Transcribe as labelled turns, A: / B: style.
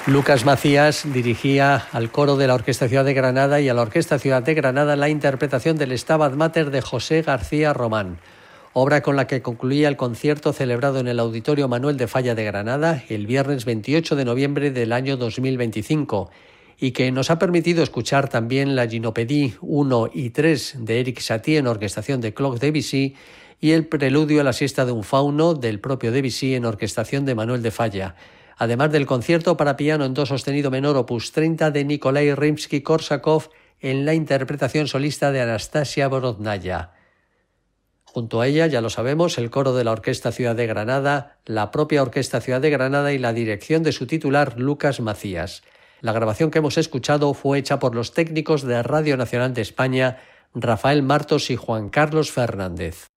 A: Lucas Macías dirigía al coro de la Orquesta Ciudad de Granada y a la Orquesta Ciudad de Granada la interpretación del Stabat Mater de José García Román, obra con la que concluía el concierto celebrado en el Auditorio Manuel de Falla de Granada el viernes 28 de noviembre del año 2025 y que nos ha permitido escuchar también la Ginopédie 1 y 3 de Erik Satie en orquestación de Claude Debussy y el preludio a la siesta de un fauno del propio Debussy en orquestación de Manuel de Falla, además del concierto para piano en do sostenido menor opus 30 de Nikolai Rimsky-Korsakov en la interpretación solista de Anastasia Borodnaya. Junto a ella, ya lo sabemos, el coro de la Orquesta Ciudad de Granada, la propia Orquesta Ciudad de Granada y la dirección de su titular, Lucas Macías. La grabación que hemos escuchado fue hecha por los técnicos de Radio Nacional de España, Rafael Martos y Juan Carlos Fernández.